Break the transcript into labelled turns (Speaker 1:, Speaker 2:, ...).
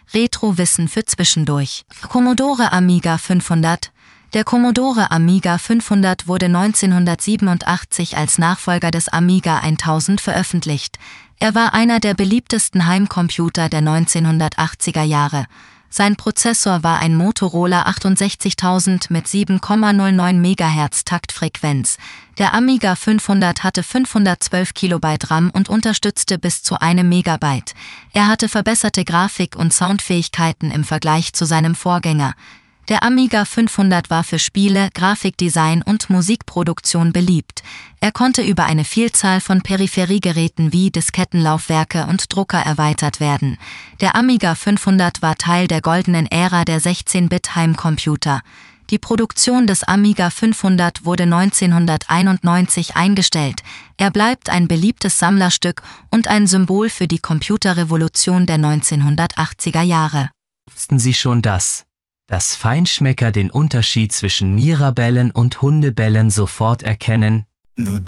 Speaker 1: Retro-Wissen für zwischendurch. Commodore Amiga 500. Der Commodore Amiga 500 wurde 1987 als Nachfolger des Amiga 1000 veröffentlicht. Er war einer der beliebtesten Heimcomputer der 1980er Jahre. Sein Prozessor war ein Motorola 68000 mit 7,09 MHz Taktfrequenz. Der Amiga 500 hatte 512 KB RAM und unterstützte bis zu 1 MB. Er hatte verbesserte Grafik- und Soundfähigkeiten im Vergleich zu seinem Vorgänger. Der Amiga 500 war für Spiele, Grafikdesign und Musikproduktion beliebt. Er konnte über eine Vielzahl von Peripheriegeräten wie Diskettenlaufwerke und Drucker erweitert werden. Der Amiga 500 war Teil der goldenen Ära der 16-Bit-Heimcomputer. Die Produktion des Amiga 500 wurde 1991 eingestellt. Er bleibt ein beliebtes Sammlerstück und ein Symbol für die Computerrevolution der 1980er Jahre.
Speaker 2: Wussten Sie schon dass Feinschmecker den Unterschied zwischen Mirabellen und Hundebellen sofort erkennen?